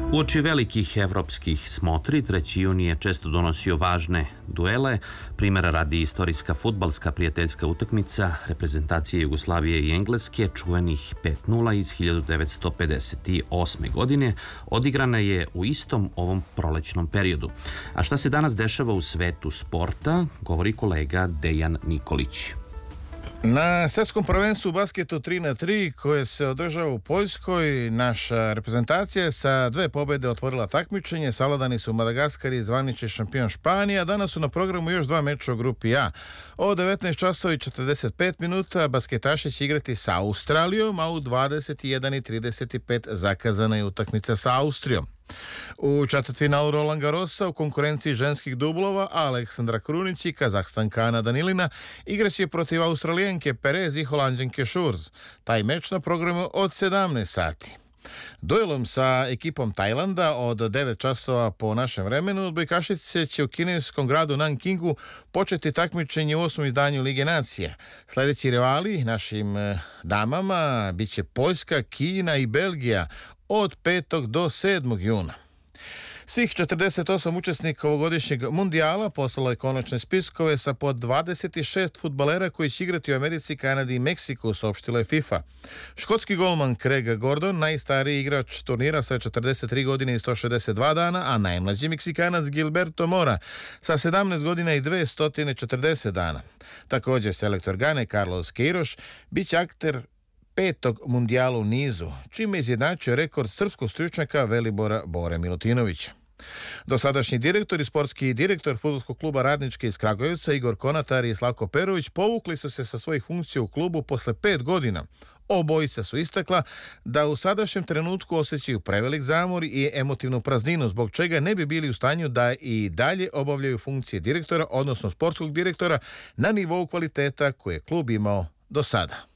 Uoči velikih evropskih smotri, Treći jun je često donosio važne duele. Primjera radi istorijska fudbalska prijateljska utakmica reprezentacije Jugoslavije i Engleske, čuvenih 5:0 iz 1958. godine, odigrana je u istom ovom prolećnom periodu. A šta se danas dešava u svetu sporta, govori kolega Dejan Nikolić. Na svjetskom prvenstvu u basketu 3x3 koje se održava u Poljskoj, naša reprezentacija je sa 2 pobjede otvorila takmičenje. Savladani su Madagaskar i zvanični šampion Španija. Danas su na programu još 2 meča u grupi A. O 19:45 basketaši će igrati sa Australijom, a u 21:35 zakazana je utakmica sa Austrijom. U četvrtfinalu Roland Garrosa u konkurenciji ženskih dublova Aleksandra Krunić i Kazahstanka Danilina igraće protiv Australijenke Perez i Holanđanke Šurz. Taj meč na programu od 17 sati. Duelom sa ekipom Tajlanda od 9 časova po našem vremenu odbojkašice će u kineskom gradu Nankingu početi takmičenje u 8. izdanju Lige nacija. Sljedeći rivali našim damama biće Poljska, Kina i Belgija od 5. do 7. juna. Svih 48 učesnika ovogodišnjeg mundijala poslalo je konačne spiskove sa po 26 fudbalera koji će igrati u Americi, Kanadi i Meksiku, saopštila je FIFA. Škotski golman Craig Gordon, najstariji igrač turnira sa 43 godine i 162 dana, a najmlađi Meksikanac Gilberto Mora sa 17 godina i 240 dana. Također selektor Gane Carlos Queiroz biće akter 5. mundijala u nizu, čime je izjednačio rekord srpskog stručnjaka Velibora Bore Milutinovića. Dosadašnji direktor i sportski direktor fudbalskog kluba Radničke iz Kragujevca Igor Konatar i Slavko Perović povukli su se sa svojih funkcija u klubu posle 5 godina. Obojica su istakla da u sadašnjem trenutku osjećaju prevelik zamor i emotivnu prazninu, zbog čega ne bi bili u stanju da i dalje obavljaju funkcije direktora, odnosno sportskog direktora, na nivou kvaliteta koje je klub imao do sada.